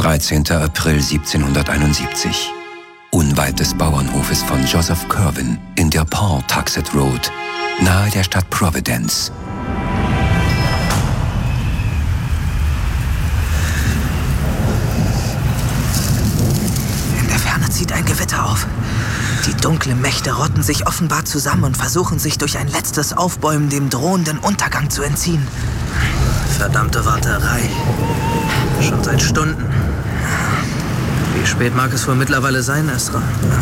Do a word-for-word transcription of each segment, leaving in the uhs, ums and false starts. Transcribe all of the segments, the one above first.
dreizehnter April siebzehnhunderteinundsiebzig. Unweit des Bauernhofes von Joseph Curwen in der Pawtuxet Road, nahe der Stadt Providence. In der Ferne zieht ein Gewitter auf. Die dunklen Mächte rotten sich offenbar zusammen und versuchen sich durch ein letztes Aufbäumen dem drohenden Untergang zu entziehen. Verdammte Warterei. Schon seit Stunden. Wie spät mag es wohl mittlerweile sein, Ezra?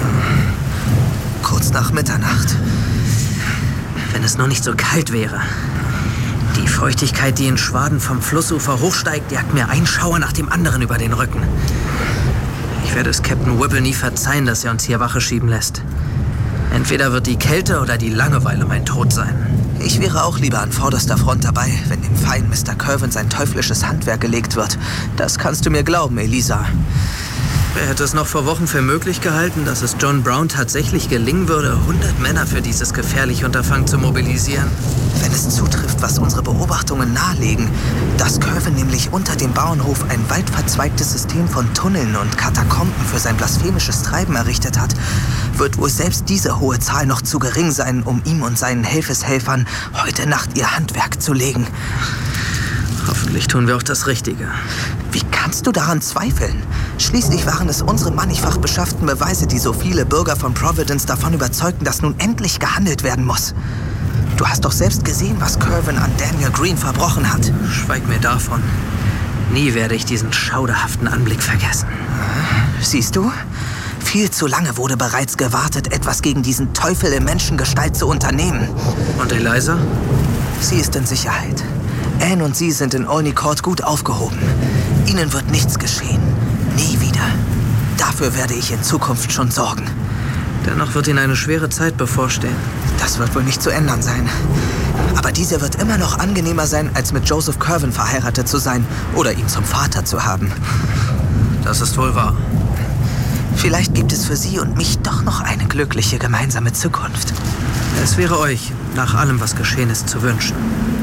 Kurz nach Mitternacht. Wenn es nur nicht so kalt wäre. Die Feuchtigkeit, die in Schwaden vom Flussufer hochsteigt, jagt mir ein Schauer nach dem anderen über den Rücken. Ich werde es Captain Whipple nie verzeihen, dass er uns hier Wache schieben lässt. Entweder wird die Kälte oder die Langeweile mein Tod sein. Ich wäre auch lieber an vorderster Front dabei, wenn dem Feind Mister Curwen sein teuflisches Handwerk gelegt wird. Das kannst du mir glauben, Elisa. Wer hätte es noch vor Wochen für möglich gehalten, dass es John Brown tatsächlich gelingen würde, hundert Männer für dieses gefährliche Unterfangen zu mobilisieren? Wenn es zutrifft, was unsere Beobachtungen nahelegen, dass Curwen nämlich unter dem Bauernhof ein waldverzweigtes System von Tunneln und Katakomben für sein blasphemisches Treiben errichtet hat, wird wohl selbst diese hohe Zahl noch zu gering sein, um ihm und seinen Helfeshelfern heute Nacht ihr Handwerk zu legen. Hoffentlich tun wir auch das Richtige. Wie kannst du daran zweifeln? Schließlich waren es unsere mannigfach beschafften Beweise, die so viele Bürger von Providence davon überzeugten, dass nun endlich gehandelt werden muss. Du hast doch selbst gesehen, was Curwen an Daniel Green verbrochen hat. Schweig mir davon. Nie werde ich diesen schauderhaften Anblick vergessen. Siehst du? Viel zu lange wurde bereits gewartet, etwas gegen diesen Teufel in Menschengestalt zu unternehmen. Und Eliza? Sie ist in Sicherheit. Anne und sie sind in Olney Court gut aufgehoben. Ihnen wird nichts geschehen. Nie wieder. Dafür werde ich in Zukunft schon sorgen. Dennoch wird Ihnen eine schwere Zeit bevorstehen. Das wird wohl nicht zu ändern sein. Aber diese wird immer noch angenehmer sein, als mit Joseph Curwen verheiratet zu sein oder ihn zum Vater zu haben. Das ist wohl wahr. Vielleicht gibt es für Sie und mich doch noch eine glückliche gemeinsame Zukunft. Es wäre euch, nach allem, was geschehen ist, zu wünschen.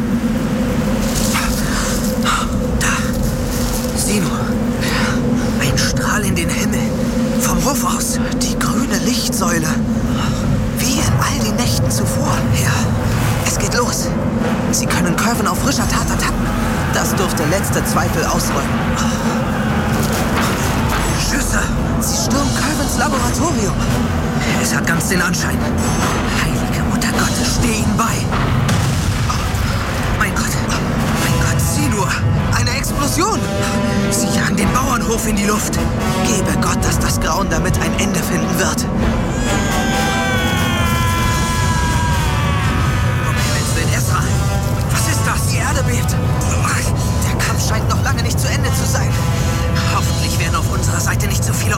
Sieh nur. Ein Strahl in den Himmel. Vom Hof aus. Die grüne Lichtsäule. Wie in all den Nächten zuvor. Ja, es geht los. Sie können Curwen auf frischer Tat ertappen. Das dürfte letzte Zweifel ausräumen. Schüsse! Sie stürmen Curwens Laboratorium. Es hat ganz den Anschein. Heilige Mutter Gottes, steh ihnen bei. Mein Gott, mein Gott, sieh nur. Eine Explosion! Sie jagen den Bauernhof in die Luft. Gebe Gott, dass das Grauen damit ein Ende finden wird. Um Himmels Willen, Ezra, was ist das? Die Erde bebt. Der Kampf scheint noch lange nicht zu Ende zu sein. Hoffentlich werden auf unserer Seite nicht so viele